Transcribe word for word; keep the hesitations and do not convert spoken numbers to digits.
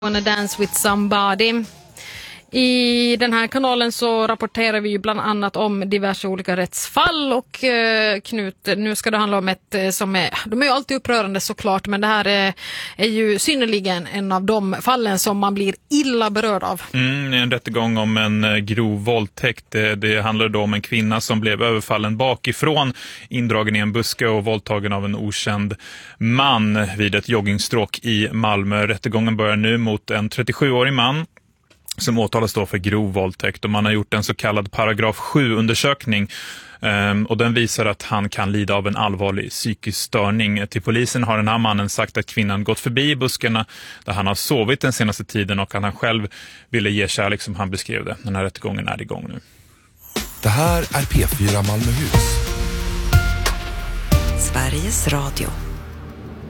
Wanna dance with somebody. I den här kanalen så rapporterar vi ju bland annat om diverse olika rättsfall och eh, Knut, nu ska det handla om ett eh, som är, de är ju alltid upprörande såklart, men det här är, är ju synnerligen en av de fallen som man blir illa berörd av. Mm, en rättegång om en eh, grov våldtäkt. Det, det handlar då om en kvinna som blev överfallen bakifrån, indragen i en buske och våldtagen av en okänd man vid ett joggingstråk i Malmö. Rättegången börjar nu mot en trettiosjuårig man som åtalas då för grov våldtäkt, och man har gjort en så kallad paragraf sju-undersökning um, och den visar att han kan lida av en allvarlig psykisk störning. Till polisen har den här mannen sagt att kvinnan gått förbi buskarna där han har sovit den senaste tiden och att han själv ville ge kärlek som han beskrev det. Den här rättegången är igång nu. Det här är P fyra Malmöhus. Sveriges Radio.